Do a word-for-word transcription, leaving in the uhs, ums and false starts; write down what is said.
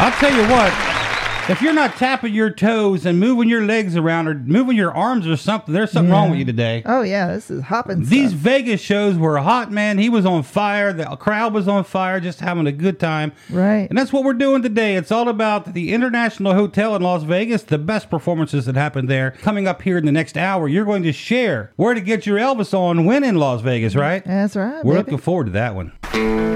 I'll tell you what. If you're not tapping your toes and moving your legs around or moving your arms or something, there's something Yeah. wrong with you today. Oh, yeah, this is hopping These stuff. Vegas shows were hot, man. He was on fire. The crowd was on fire, just having a good time. Right. And that's what we're doing today. It's all about the International Hotel in Las Vegas, the best performances that happened there. Coming up here in the next hour, you're going to share where to get your Elvis on when in Las Vegas, right? That's right, We're baby. looking forward to that one.